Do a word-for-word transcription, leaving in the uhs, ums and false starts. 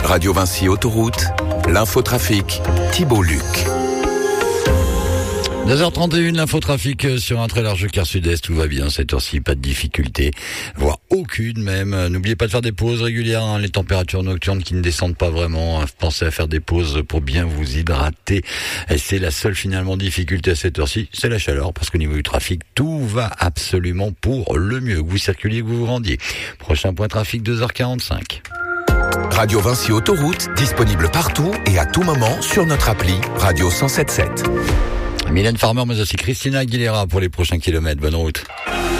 Radio Vinci Autoroute, l'infotrafic, Thibault Luc. deux heures trente et une, l'infotrafic sur un très large quart sud-est, tout va bien cette heure-ci, pas de difficulté, voire aucune même. N'oubliez pas de faire des pauses régulières, hein, les températures nocturnes qui ne descendent pas vraiment, hein. Pensez à faire des pauses pour bien vous hydrater. Et c'est la seule finalement difficulté à cette heure-ci, c'est la chaleur, parce qu'au niveau du trafic, tout va absolument pour le mieux, que vous circuliez, que vous vous rendiez. Prochain point trafic, deux heures quarante-cinq. Radio Vinci Autoroute, disponible partout et à tout moment sur notre appli Radio cent sept sept. Mylène Farmer, mais aussi Christina Aguilera pour les prochains kilomètres. Bonne route.